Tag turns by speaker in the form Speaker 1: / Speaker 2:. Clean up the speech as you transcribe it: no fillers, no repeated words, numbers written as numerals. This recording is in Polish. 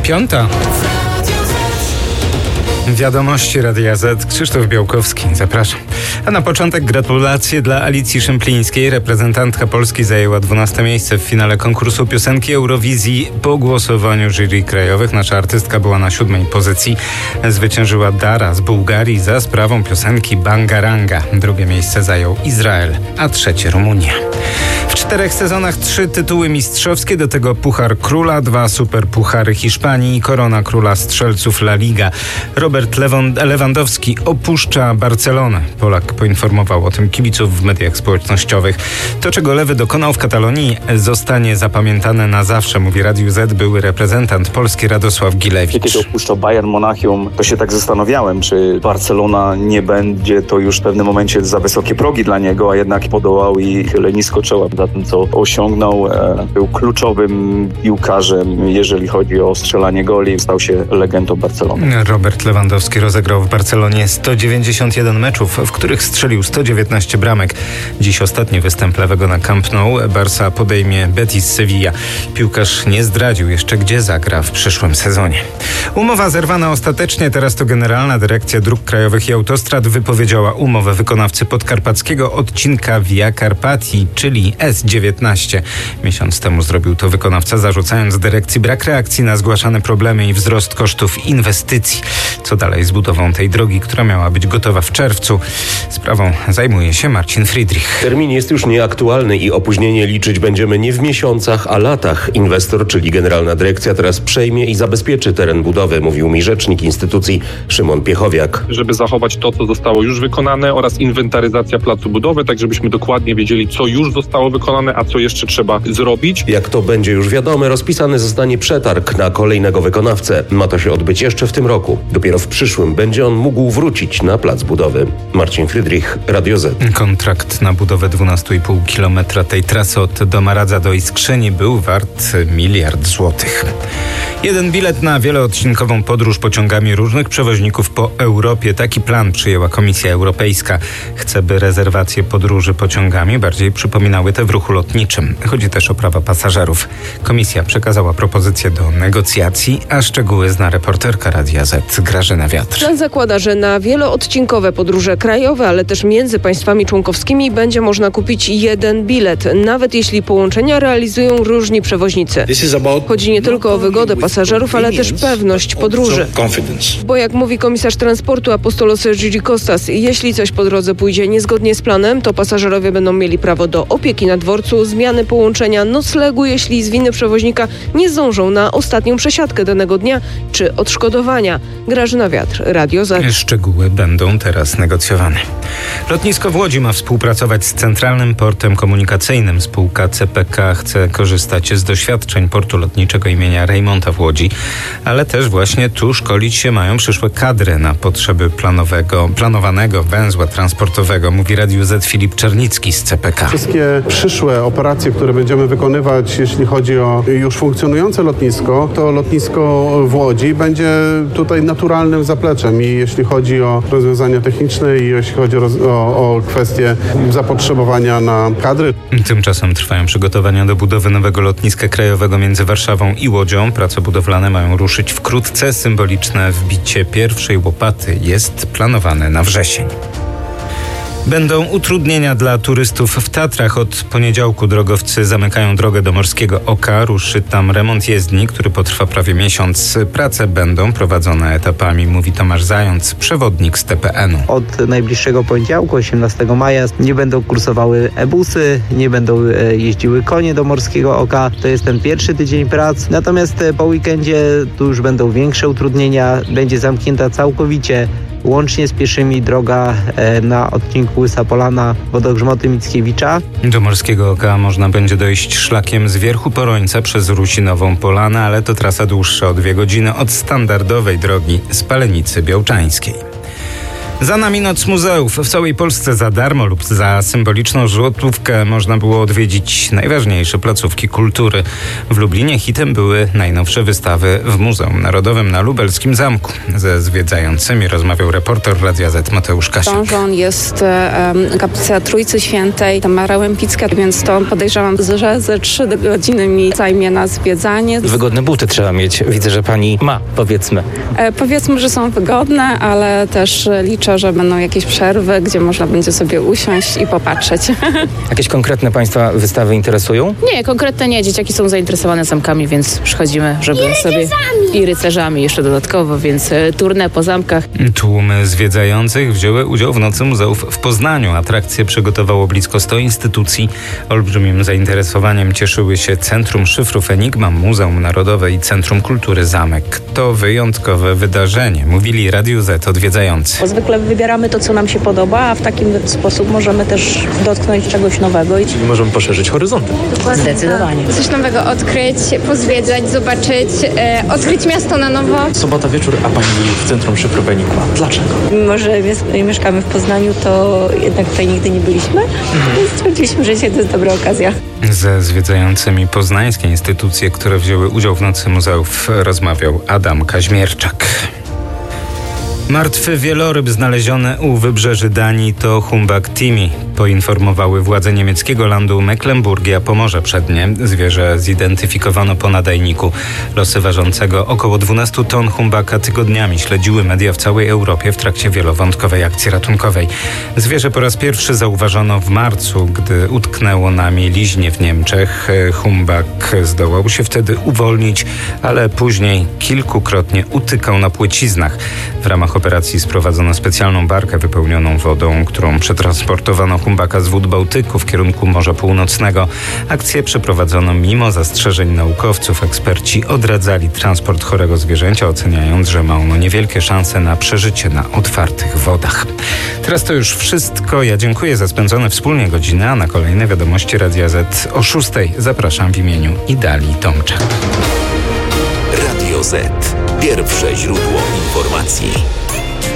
Speaker 1: 5:00. Wiadomości Radia Z. Krzysztof Białkowski. Zapraszam. A na początek gratulacje dla Alicji Szymplińskiej. Reprezentantka Polski zajęła 12 miejsce w finale konkursu piosenki Eurowizji. Po głosowaniu jury krajowych nasza artystka była na 7. pozycji. Zwyciężyła Dara z Bułgarii za sprawą piosenki Bangaranga. Drugie miejsce zajął Izrael, a trzecie Rumunia. W 4 sezonach 3 tytuły mistrzowskie, do tego Puchar Króla, 2 superpuchary Hiszpanii i Korona Króla Strzelców La Liga. Robert Lewandowski opuszcza Barcelonę. Polak poinformował o tym kibiców w mediach społecznościowych. To, czego Lewy dokonał w Katalonii, zostanie zapamiętane na zawsze, mówi Radiu Z były reprezentant Polski Radosław Gilewicz.
Speaker 2: Kiedy opuszczał Bayern Monachium, to się tak zastanawiałem, czy Barcelona nie będzie to już w pewnym momencie za wysokie progi dla niego, a jednak podołał i chylę nisko czoła za tym, co osiągnął. Był kluczowym piłkarzem, jeżeli chodzi o strzelanie goli. Stał się legendą Barcelony.
Speaker 1: Robert Lewandowski rozegrał w Barcelonie 191 meczów, w których strzelił 119 bramek. Dziś ostatni występ Lewego na Camp Nou. Barca podejmie Betis Sevilla. Piłkarz nie zdradził jeszcze, gdzie zagra w przyszłym sezonie. Umowa zerwana ostatecznie. Teraz to Generalna Dyrekcja Dróg Krajowych i Autostrad wypowiedziała umowę wykonawcy podkarpackiego odcinka Via Carpatii, czyli S19. Miesiąc temu zrobił to wykonawca, zarzucając dyrekcji brak reakcji na zgłaszane problemy i wzrost kosztów inwestycji. Co dalej z budową tej drogi, która miała być gotowa w czerwcu? Sprawą zajmuje się Marcin Friedrich.
Speaker 3: Termin jest już nieaktualny i opóźnienie liczyć będziemy nie w miesiącach, a latach. Inwestor, czyli Generalna Dyrekcja, teraz przejmie i zabezpieczy teren budowy, mówił mi rzecznik instytucji Szymon Piechowiak.
Speaker 4: Żeby zachować to, co zostało już wykonane oraz inwentaryzacja placu budowy, tak żebyśmy dokładnie wiedzieli, co już zostało wykonane, a co jeszcze trzeba zrobić.
Speaker 3: Jak to będzie już wiadome, rozpisany zostanie przetarg na kolejnego wykonawcę. Ma to się odbyć jeszcze w tym roku. Dopiero w przyszłym będzie on mógł wrócić na plac budowy. Marcin Friedrich, Radio Z.
Speaker 1: Kontrakt na budowę 12,5 kilometra tej trasy od Domaradza do Iskrzyni był wart 1 miliard złotych. Jeden bilet na wieloodcinkową podróż pociągami różnych przewoźników po Europie. Taki plan przyjęła Komisja Europejska. Chce, by rezerwacje podróży pociągami bardziej przypominały te w ruchu lotniczym. Chodzi też o prawa pasażerów. Komisja przekazała propozycję do negocjacji, a szczegóły zna reporterka Radia Z Grażyna Wiatr.
Speaker 5: Plan zakłada, że na wieloodcinkowe podróże krajowe, ale też między państwami członkowskimi będzie można kupić jeden bilet, nawet jeśli połączenia realizują różni przewoźnicy. Chodzi nie tylko o wygodę pasażerów, ale też pewność podróży. Bo jak mówi komisarz transportu Apostolos Gigi Kostas, jeśli coś po drodze pójdzie niezgodnie z planem, to pasażerowie będą mieli prawo do opieki na dworcu, zmiany połączenia, noclegu, jeśli z winy przewoźnika nie zdążą na ostatnią przesiadkę danego dnia, czy odszkodowania. Grażyna Wiatr, Radio Z.
Speaker 1: Szczegóły będą teraz negocjowane. Lotnisko w Łodzi ma współpracować z Centralnym Portem Komunikacyjnym. Spółka CPK chce korzystać z doświadczeń portu lotniczego imienia Rejmonta w Łodzi, ale też właśnie tu szkolić się mają przyszłe kadry na potrzeby planowanego węzła transportowego, mówi Radiu Z Filip Czernicki z CPK.
Speaker 6: Wszystkie przyszłe operacje, które będziemy wykonywać, jeśli chodzi o już funkcjonujące lotnisko, to lotnisko w Łodzi będzie tutaj naturalnym zapleczem i jeśli chodzi o rozwiązania techniczne i jeśli chodzi o kwestie zapotrzebowania na kadry.
Speaker 1: Tymczasem trwają przygotowania do budowy nowego lotniska krajowego między Warszawą i Łodzią. Prace budowlane mają ruszyć wkrótce. Symboliczne wbicie pierwszej łopaty jest planowane na wrzesień. Będą utrudnienia dla turystów w Tatrach. Od poniedziałku drogowcy zamykają drogę do Morskiego Oka. Ruszy tam remont jezdni, który potrwa prawie miesiąc. Prace będą prowadzone etapami, mówi Tomasz Zając, przewodnik z TPN-u.
Speaker 7: Od najbliższego poniedziałku, 18 maja, nie będą kursowały e-busy, nie będą jeździły konie do Morskiego Oka. To jest ten pierwszy tydzień prac. Natomiast po weekendzie tu już będą większe utrudnienia. Będzie zamknięta całkowicie łącznie z pieszymi droga na odcinku Łysa Polana, Wodogrzmoty Mickiewicza.
Speaker 1: Do Morskiego Oka można będzie dojść szlakiem z Wierchu Porońca przez Rusinową Polanę, ale to trasa dłuższa o 2 godziny od standardowej drogi z Palenicy Białczańskiej. Za nami Noc Muzeów. W całej Polsce za darmo lub za symboliczną złotówkę można było odwiedzić najważniejsze placówki kultury. W Lublinie hitem były najnowsze wystawy w Muzeum Narodowym na Lubelskim Zamku. Ze zwiedzającymi rozmawiał reporter Radia Z Mateusz Kasiuk.
Speaker 8: Dążą jest kaplica Trójcy Świętej, Tamara Łempicka, więc to podejrzewam, że ze 3 godziny mi zajmie na zwiedzanie.
Speaker 9: Wygodne buty trzeba mieć. Widzę, że pani ma, powiedzmy.
Speaker 8: Powiedzmy, że są wygodne, ale też liczę, że będą jakieś przerwy, gdzie można będzie sobie usiąść i popatrzeć.
Speaker 9: Jakieś konkretne państwa wystawy interesują?
Speaker 10: Nie, konkretnie nie. Dzieciaki są zainteresowane zamkami, więc przychodzimy, żeby sobie... I rycerzami jeszcze dodatkowo, więc tournée po zamkach.
Speaker 1: Tłumy zwiedzających wzięły udział w Nocy Muzeów w Poznaniu. Atrakcję przygotowało blisko 100 instytucji. Olbrzymim zainteresowaniem cieszyły się Centrum Szyfrów Enigma, Muzeum Narodowe i Centrum Kultury Zamek. To wyjątkowe wydarzenie, mówili Radiu Z odwiedzający.
Speaker 11: Zwykle wybieramy to, co nam się podoba, a w taki sposób możemy też dotknąć czegoś nowego.
Speaker 9: Czyli możemy poszerzyć horyzonty.
Speaker 11: Zdecydowanie.
Speaker 12: Coś nowego odkryć, pozwiedzać, zobaczyć, odkryć miasto na nowo.
Speaker 9: Sobota wieczór, a pani w Centrum Szyfrów Enigma. Dlaczego?
Speaker 11: Mimo, że mieszkamy w Poznaniu, to jednak tutaj nigdy nie byliśmy. Więc stwierdziliśmy, że dzisiaj to jest dobra okazja.
Speaker 1: Ze zwiedzającymi poznańskie instytucje, które wzięły udział w Nocy Muzeów, rozmawiał Adam Kaźmierczak. Martwy wieloryb znaleziony u wybrzeży Danii to humbug Timi. Poinformowały władze niemieckiego landu Mecklenburgia Pomorze Przednie. Zwierzę zidentyfikowano po nadajniku. Losy ważącego około 12 ton humbuga tygodniami śledziły media w całej Europie w trakcie wielowątkowej akcji ratunkowej. Zwierzę po raz pierwszy zauważono w marcu, gdy utknęło na mieliźnie w Niemczech. Humbug zdołał się wtedy uwolnić, ale później kilkukrotnie utykał na płeciznach. W ramach operacji sprowadzono specjalną barkę wypełnioną wodą, którą przetransportowano humbuga z wód Bałtyku w kierunku Morza Północnego. Akcję przeprowadzono mimo zastrzeżeń naukowców. Eksperci odradzali transport chorego zwierzęcia, oceniając, że ma ono niewielkie szanse na przeżycie na otwartych wodach. Teraz to już wszystko. Ja dziękuję za spędzone wspólnie godziny, a na kolejne wiadomości Radia Z o 6:00 zapraszam w imieniu Idalii Tomczak.
Speaker 13: Radio Z. Pierwsze źródło informacji.